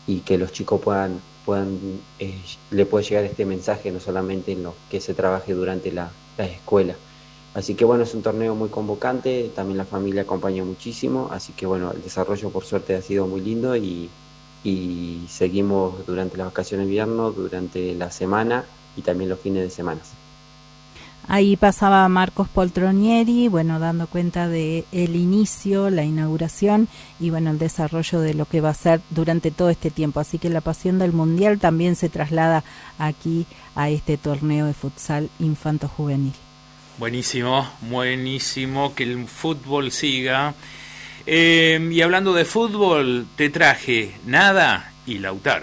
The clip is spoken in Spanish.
y que los chicos le pueda llegar este mensaje, no solamente en lo que se trabaje durante la escuela. Así que bueno, es un torneo muy convocante, también la familia acompaña muchísimo, así que bueno, el desarrollo por suerte ha sido muy lindo y seguimos durante las vacaciones de invierno, durante la semana y también los fines de semana. Ahí pasaba Marcos Poltronieri, bueno, dando cuenta de el inicio, la inauguración y bueno, el desarrollo de lo que va a ser durante todo este tiempo. Así que la pasión del mundial también se traslada aquí a este torneo de futsal infanto-juvenil. Buenísimo, buenísimo, que el fútbol siga. Y hablando de fútbol, te traje Nada y Lautaro.